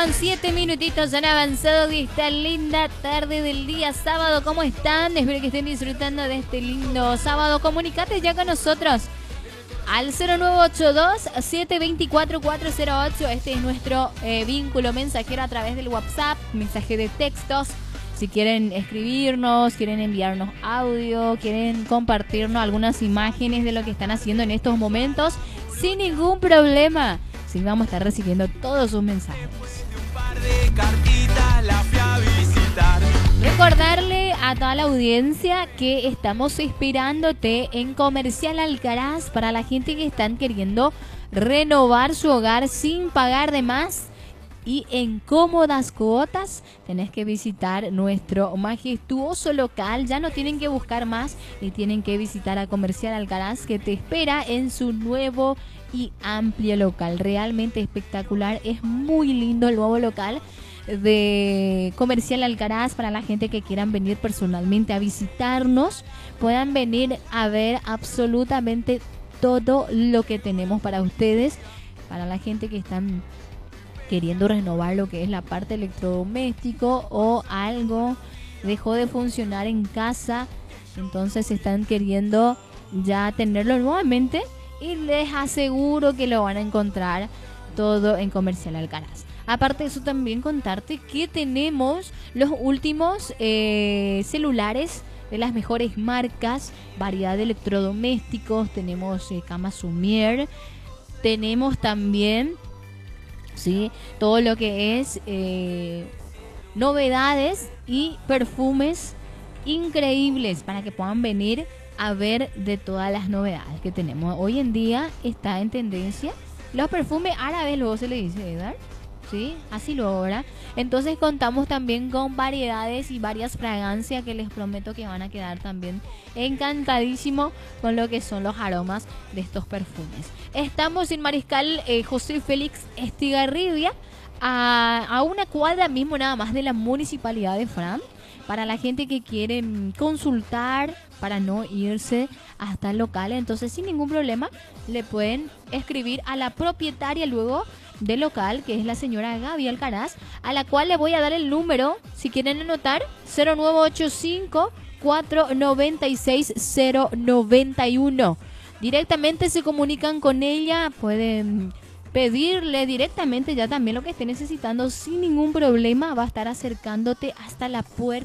7 minutitos han avanzado de esta linda tarde del día sábado. ¿Cómo están? Espero que estén disfrutando de este lindo sábado. Comunicate ya con nosotros al 0982-724-408. Este es nuestro vínculo mensajero a través del WhatsApp, mensaje de textos. Si quieren escribirnos, quieren enviarnos audio, quieren compartirnos algunas imágenes de lo que están haciendo en estos momentos, sin ningún problema. Sí, vamos a estar recibiendo todos sus mensajes. Recordarle a toda la audiencia que estamos esperándote en Comercial Alcaraz para la gente que están queriendo renovar su hogar sin pagar de más y en cómodas cuotas. Tenés que visitar nuestro majestuoso local. Ya no tienen que buscar más y tienen que visitar a Comercial Alcaraz, que te espera en su nuevo y amplio local. Realmente espectacular. Es muy lindo el nuevo local de Comercial Alcaraz. Para la gente que quieran venir personalmente a visitarnos, puedan venir a ver absolutamente todo lo que tenemos para ustedes. Para la gente que están queriendo renovar lo que es la parte electrodoméstico o algo dejó de funcionar en casa, entonces están queriendo ya tenerlo nuevamente, y les aseguro que lo van a encontrar todo en Comercial Alcaraz. Aparte de eso, también contarte que tenemos los últimos celulares de las mejores marcas, variedad de electrodomésticos, tenemos camas Sumier, tenemos también, ¿sí?, todo lo que es novedades y perfumes increíbles para que puedan venir a ver de todas las novedades que tenemos. Hoy en día está en tendencia los perfumes árabes, luego se le dice, ¿verdad? Sí, así lo ahora. Entonces contamos también con variedades y varias fragancias que les prometo que van a quedar también encantadísimo con lo que son los aromas de estos perfumes. Estamos en Mariscal José Félix Estigarribia, a una cuadra mismo nada más de la Municipalidad de Fran. Para la gente que quiere consultar, para no irse hasta el local, entonces sin ningún problema le pueden escribir a la propietaria luego del local, que es la señora Gaby Alcaraz, a la cual le voy a dar el número, si quieren anotar, 0985-496-091. Directamente se comunican con ella, pueden pedirle directamente ya también lo que esté necesitando sin ningún problema. Va a estar acercándote hasta la puerta